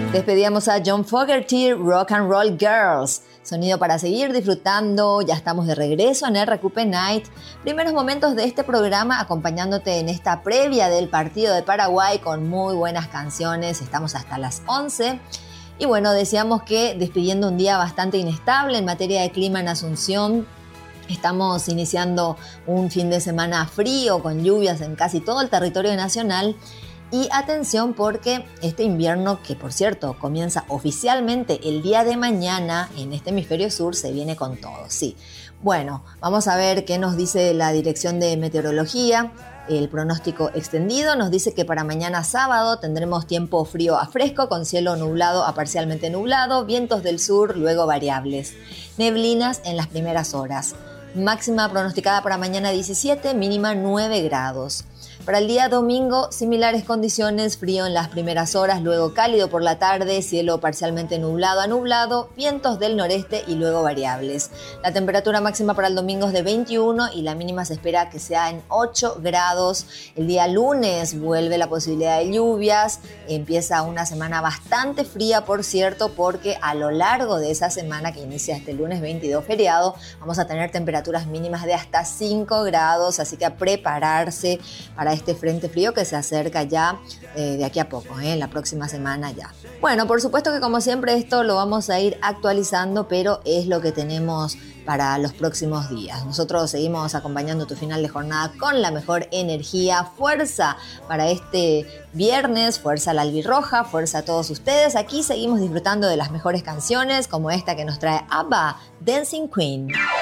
Despedíamos a John Fogerty, Rock and Roll Girls. Sonido para seguir disfrutando, ya estamos de regreso en RQP Night. Primeros momentos de este programa acompañándote en esta previa del partido de Paraguay con muy buenas canciones. Estamos hasta las 11. Y bueno, decíamos que despidiendo un día bastante inestable en materia de clima en Asunción. Estamos iniciando un fin de semana frío con lluvias en casi todo el territorio nacional. Y atención porque este invierno, que por cierto comienza oficialmente el día de mañana en este hemisferio sur, se viene con todo, sí. Bueno, vamos a ver qué nos dice la Dirección de Meteorología. El pronóstico extendido nos dice que para mañana sábado tendremos tiempo frío a fresco con cielo nublado a parcialmente nublado, vientos del sur luego variables, neblinas en las primeras horas. Máxima pronosticada para mañana 17, mínima 9 grados. Para el día domingo, similares condiciones, frío en las primeras horas, luego cálido por la tarde, cielo parcialmente nublado a nublado, vientos del noreste y luego variables. La temperatura máxima para el domingo es de 21 y la mínima se espera que sea en 8 grados. El día lunes vuelve la posibilidad de lluvias, empieza una semana bastante fría, por cierto, porque a lo largo de esa semana que inicia este lunes 22 feriado, vamos a tener temperaturas mínimas de hasta 5 grados, así que a prepararse para este frente frío que se acerca ya de aquí a poco, la próxima semana ya. Bueno, por supuesto que como siempre esto lo vamos a ir actualizando, pero es lo que tenemos para los próximos días. Nosotros seguimos acompañando tu final de jornada con la mejor energía, fuerza para este viernes, fuerza a la albirroja, fuerza a todos ustedes. Aquí seguimos disfrutando de las mejores canciones como esta que nos trae ABBA, Dancing Queen.